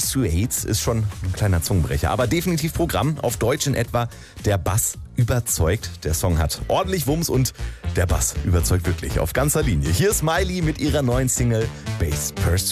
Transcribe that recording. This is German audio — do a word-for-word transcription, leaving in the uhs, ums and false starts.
Persuades ist schon ein kleiner Zungenbrecher, aber definitiv Programm. Auf Deutsch in etwa: Der Bass überzeugt. Der Song hat ordentlich Wumms und der Bass überzeugt wirklich auf ganzer Linie. Hier ist Miley mit ihrer neuen Single Bass Persuades.